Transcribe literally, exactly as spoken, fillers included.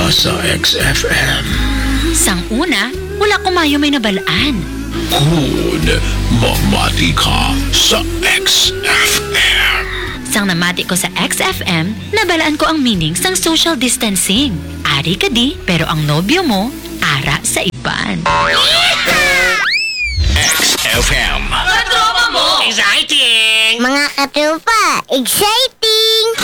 sa X F M. Sang una, wala kumayo may nabalaan. Kun, mamati ka sa X F M. Sang namati ko sa X F M, nabalaan ko ang meaning sang social distancing. Ari ka di, pero ang nobyo mo, ara sa iban. X F M. Katropa mo! Exciting! Mga katropa, exciting!